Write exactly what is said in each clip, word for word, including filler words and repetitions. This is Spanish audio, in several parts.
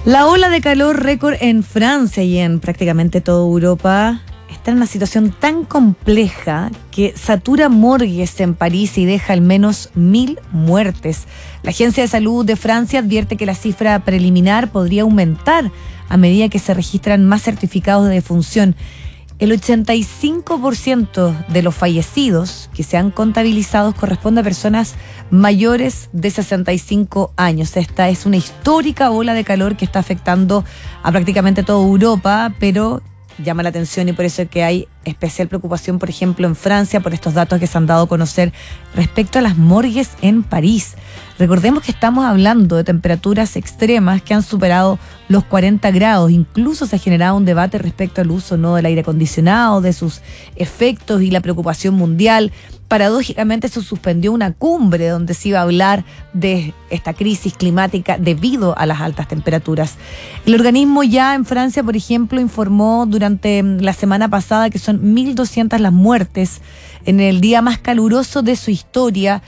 La ola de calor récord en Francia y en prácticamente toda Europa está en una situación tan compleja que satura morgues en París y deja al menos mil muertes. La Agencia de Salud de Francia advierte que la cifra preliminar podría aumentar a medida que se registran más certificados de defunción. El ochenta y cinco por ciento de los fallecidos que se han contabilizado corresponde a personas mayores de sesenta y cinco años. Esta es una histórica ola de calor que está afectando a prácticamente toda Europa, pero llama la atención y por eso es que hay especial preocupación, por ejemplo, en Francia, por estos datos que se han dado a conocer respecto a las morgues en París. Recordemos que estamos hablando de temperaturas extremas que han superado los cuarenta grados. Incluso se ha generado un debate respecto al uso no del aire acondicionado, de sus efectos y la preocupación mundial. Paradójicamente se suspendió una cumbre donde se iba a hablar de esta crisis climática debido a las altas temperaturas. El organismo ya en Francia, por ejemplo, informó durante la semana pasada que son mil doscientas las muertes en el día más caluroso de su historia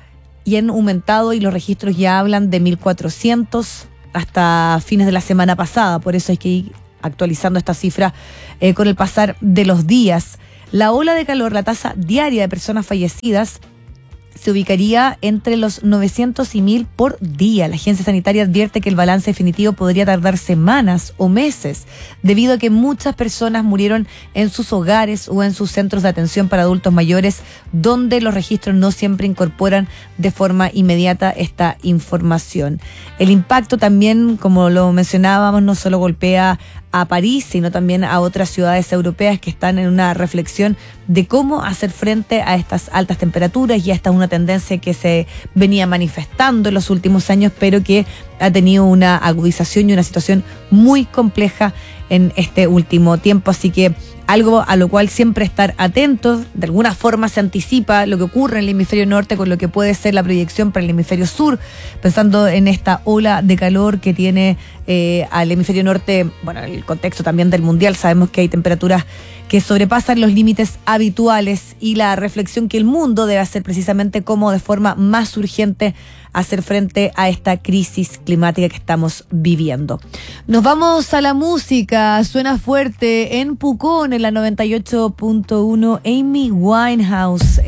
y han aumentado y los registros ya hablan de mil cuatrocientos hasta fines de la semana pasada. Por eso hay que ir actualizando esta cifra eh, con el pasar de los días. La ola de calor, la tasa diaria de personas fallecidas, se ubicaría entre los novecientos y mil por día. La agencia sanitaria advierte que el balance definitivo podría tardar semanas o meses, debido a que muchas personas murieron en sus hogares o en sus centros de atención para adultos mayores, donde los registros no siempre incorporan de forma inmediata esta información. El impacto también, como lo mencionábamos, no solo golpea a París, sino también a otras ciudades europeas que están en una reflexión de cómo hacer frente a estas altas temperaturas, y esta es una tendencia que se venía manifestando en los últimos años, pero que ha tenido una agudización y una situación muy compleja en este último tiempo. Así que algo a lo cual siempre estar atentos. De alguna forma se anticipa lo que ocurre en el hemisferio norte con lo que puede ser la proyección para el hemisferio sur, pensando en esta ola de calor que tiene eh, al hemisferio norte. Bueno, en el contexto también del mundial sabemos que hay temperaturas que sobrepasan los límites habituales, y la reflexión que el mundo debe hacer precisamente cómo de forma más urgente hacer frente a esta crisis climática que estamos viviendo. Nos vamos a la música. Suena fuerte en Pucón, en la noventa y ocho punto uno, Amy Winehouse.